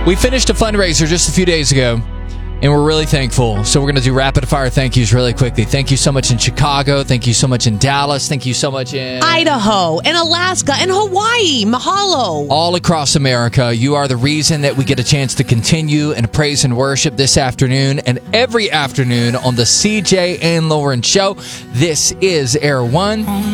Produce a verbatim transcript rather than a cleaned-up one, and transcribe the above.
We finished a fundraiser just a few days ago, and we're really thankful. So we're going to do rapid fire thank yous really quickly. Thank you so much in Chicago. Thank you so much in Dallas. Thank you so much in Idaho and Alaska and Hawaii. Mahalo. All across America. You are the reason that we get a chance to continue in praise and worship this afternoon and every afternoon on the C J and Lauren Show. This is Air One.